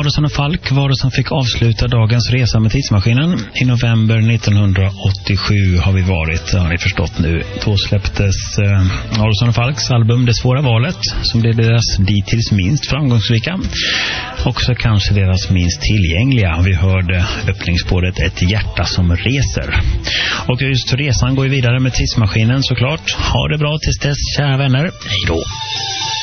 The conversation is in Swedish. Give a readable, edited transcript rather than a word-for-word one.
Adolfsson & Falk var det som fick avsluta dagens resa med tidsmaskinen. I november 1987 har vi varit, har ni förstått nu. Då släpptes Adolfsson & Falks album Det svåra valet, som blev deras dittills minst framgångsrika. Också kanske deras minst tillgängliga. Vi hörde öppningsspåret Ett hjärta som reser. Och just resan går ju vidare med tidsmaskinen såklart. Ha det bra tills dess, kära vänner. Hej då!